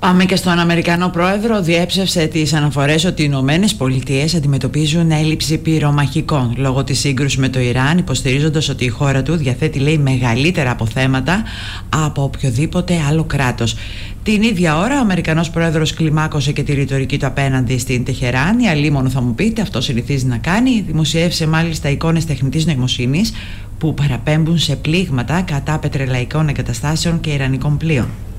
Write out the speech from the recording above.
Πάμε και στον Αμερικανό πρόεδρο. Διέψευσε τις αναφορές ότι οι Ηνωμένες Πολιτείες αντιμετωπίζουν έλλειψη πυρομαχικών λόγω της σύγκρουσης με το Ιράν, υποστηρίζοντας ότι η χώρα του διαθέτει, λέει, μεγαλύτερα αποθέματα από οποιοδήποτε άλλο κράτος. Την ίδια ώρα, ο Αμερικανός πρόεδρος κλιμάκωσε και τη ρητορική του απέναντι στην Τεχεράνη. Αλίμονο θα μου πείτε, αυτό συνηθίζει να κάνει. Δημοσιεύσε μάλιστα εικόνες τεχνητής νοημοσύνης που παραπέμπουν σε πλήγματα κατά πετρελαϊκών εγκαταστάσεων και ιρανικών πλοίων.